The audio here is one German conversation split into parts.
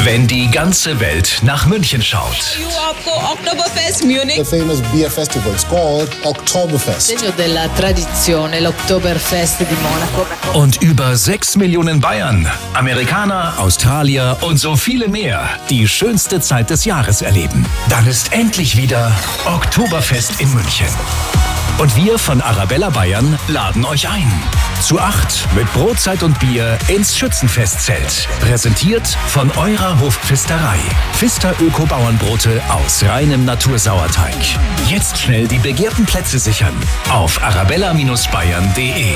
Wenn die ganze Welt nach München schaut. Oktoberfest Munich. The famous beer festival. It's called Oktoberfest. Segno della tradizione, l'Oktoberfest di Monaco. Und über 6 Millionen Bayern, Amerikaner, Australier und so viele mehr die schönste Zeit des Jahres erleben. Dann ist endlich wieder Oktoberfest in München. Und wir von Arabella Bayern laden euch ein. Zu 8 mit Brotzeit und Bier ins Schützenfestzelt. Präsentiert von eurer Hofpfisterei. Pfister Öko-Bauernbrote aus reinem Natursauerteig. Jetzt schnell die begehrten Plätze sichern auf arabella-bayern.de.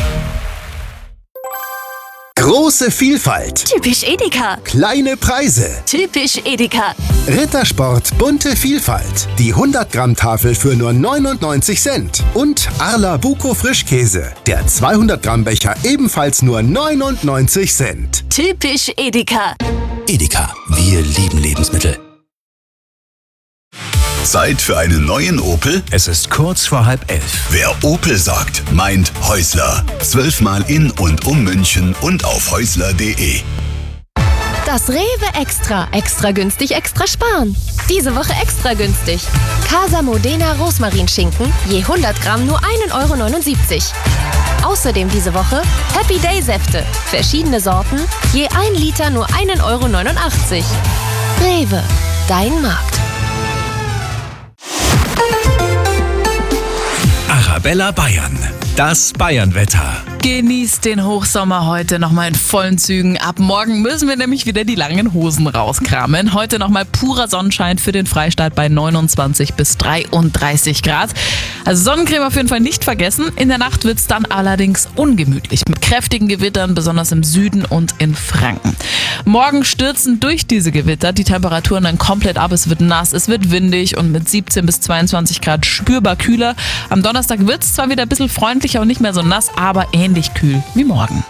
Große Vielfalt. Typisch Edeka. Kleine Preise. Typisch Edeka. Rittersport bunte Vielfalt. Die 100-Gramm-Tafel für nur 99 Cent. Und Arla Buko Frischkäse. Der 200-Gramm-Becher ebenfalls nur 99 Cent. Typisch Edeka. Edeka, wir lieben Lebensmittel. Zeit für einen neuen Opel? Es ist kurz vor 10:30. Wer Opel sagt, meint Häusler. 12-mal in und um München und auf häusler.de. Das Rewe Extra. Extra günstig, extra sparen. Diese Woche extra günstig. Casa Modena Rosmarinschinken, je 100 Gramm nur 1,79 €. Außerdem diese Woche Happy Day Säfte. Verschiedene Sorten, je 1 Liter nur 1,89 €. Rewe, dein Markt. Arabella Bayern. Das Bayernwetter. Genießt den Hochsommer heute nochmal in vollen Zügen. Ab morgen müssen wir nämlich wieder die langen Hosen rauskramen. Heute nochmal purer Sonnenschein für den Freistaat bei 29 bis 33 Grad. Also Sonnencreme auf jeden Fall nicht vergessen. In der Nacht wird es dann allerdings ungemütlich mit kräftigen Gewittern, besonders im Süden und in Franken. Morgen stürzen durch diese Gewitter die Temperaturen dann komplett ab. Es wird nass, es wird windig und mit 17 bis 22 Grad spürbar kühler. Am Donnerstag wird es zwar wieder ein bisschen freundlicher und nicht mehr so nass, aber ähnlich kühl wie morgen.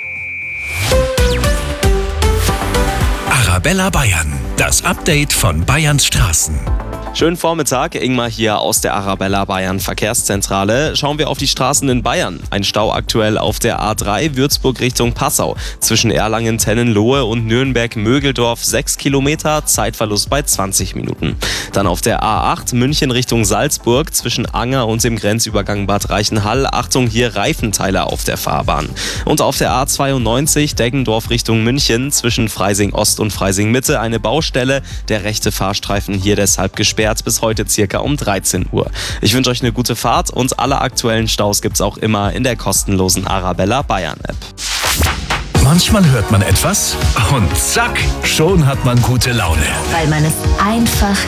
Arabella Bayern. Das Update von Bayerns Straßen. Schönen Vormittag, Ingmar hier aus der Arabella Bayern Verkehrszentrale. Schauen wir auf die Straßen in Bayern. Ein Stau aktuell auf der A3 Würzburg Richtung Passau. Zwischen Erlangen, Tennenlohe und Nürnberg-Mögeldorf 6 Kilometer, Zeitverlust bei 20 Minuten. Dann auf der A8 München Richtung Salzburg zwischen Anger und dem Grenzübergang Bad Reichenhall. Achtung, hier Reifenteile auf der Fahrbahn. Und auf der A92 Deggendorf Richtung München zwischen Freising Ost und Freising Mitte eine Baustelle. Der rechte Fahrstreifen hier deshalb gesperrt bis heute circa um 13 Uhr. Ich wünsche euch eine gute Fahrt und alle aktuellen Staus gibt's auch immer in der kostenlosen Arabella Bayern App. Manchmal hört man etwas und zack, schon hat man gute Laune. Weil man es einfach